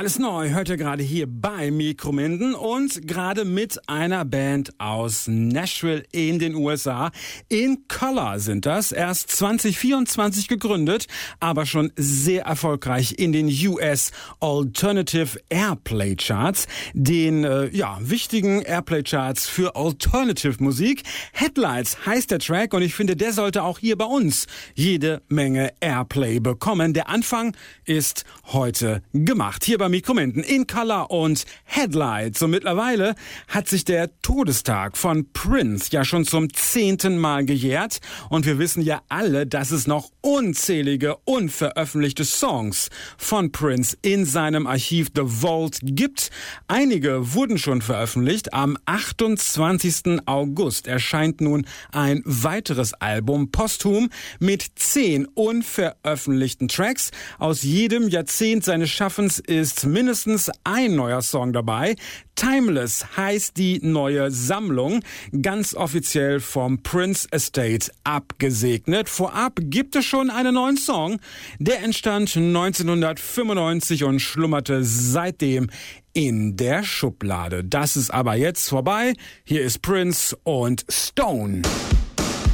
Alles neu, hört ihr gerade hier bei Mikrominden und gerade mit einer Band aus Nashville in den USA. In Color sind das, erst 2024 gegründet, aber schon sehr erfolgreich in den US Alternative Airplay Charts, den wichtigen Airplay Charts für Alternative Musik. Headlights heißt der Track und ich finde, der sollte auch hier bei uns jede Menge Airplay bekommen. Der Anfang ist heute gemacht. Hier bei Mikrominden in Color und Headlights. Und mittlerweile hat sich der Todestag von Prince ja schon zum 10. Mal gejährt. Und wir wissen ja alle, dass es noch unzählige unveröffentlichte Songs von Prince in seinem Archiv The Vault gibt. Einige wurden schon veröffentlicht. Am 28. August erscheint nun ein weiteres Album posthum mit 10 unveröffentlichten Tracks. Aus jedem Jahrzehnt seines Schaffens ist mindestens ein neuer Song dabei. Timeless heißt die neue Sammlung, ganz offiziell vom Prince Estate abgesegnet. Vorab gibt es schon einen neuen Song, der entstand 1995 und schlummerte seitdem in der Schublade. Das ist aber jetzt vorbei. Hier ist Prince und Stone.